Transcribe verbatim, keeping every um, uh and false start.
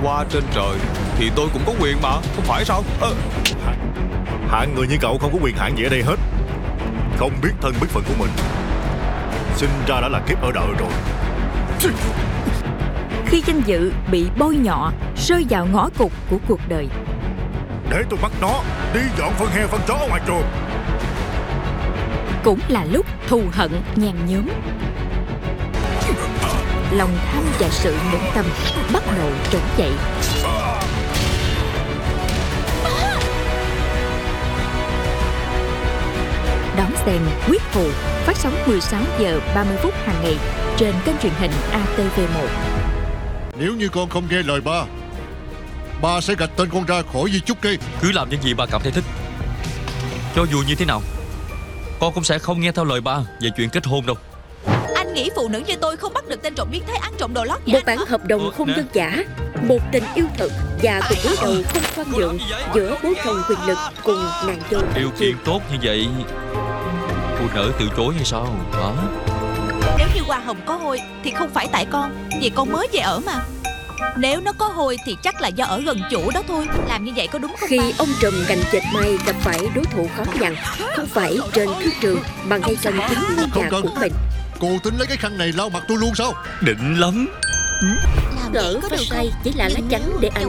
qua trên trời thì tôi cũng có quyền mà, không phải sao? à. Hạng người như cậu không có quyền hạn gì ở đây hết. Không biết thân biết phận của mình, sinh ra đã là kiếp ở đời rồi. Khi danh dự bị bôi nhọ, rơi vào ngõ cụt của cuộc đời. Để tôi bắt nó đi dọn phân heo phân chó ở ngoài trường. Cũng là lúc thù hận nhàn nhúm. Lòng tham và sự nhẫn tâm bắt đầu trỗi dậy. Đón xem Quyết Thù phát sóng mười sáu giờ ba mươi phút hàng ngày trên kênh truyền hình A T V một. Nếu như con không nghe lời ba, ba sẽ gạch tên con ra khỏi di chúc kia. Cứ làm những gì ba cảm thấy thích. Cho dù như thế nào, con cũng sẽ không nghe theo lời ba về chuyện kết hôn đâu. Anh nghĩ phụ nữ như tôi không bắt được tên trộm biến thái ăn trộm đồ lót nhà Một anh bản hả? hợp đồng hôn nhân giả, một tình yêu thật và cuộc đối đầu không khoan nhượng giữa bố chồng quyền lực cùng nàng dâu Điều kiện tốt như vậy, phụ nữ từ chối hay sao hả? Nếu như hoa hồng có hôi thì không phải tại con, vì con mới về ở mà. Nếu nó có hôi thì chắc là do ở gần chủ đó thôi. Làm như vậy có đúng không Khi ba? ông trùm gành dệt may gặp phải đối thủ khó nhằn, không phải trên thương trường mà ngay trong chính ngôi nhà của mình. Cô tính lấy cái khăn này lau mặt tôi luôn sao? Định lắm. Gỡ phanh tay chỉ là lá chắn để anh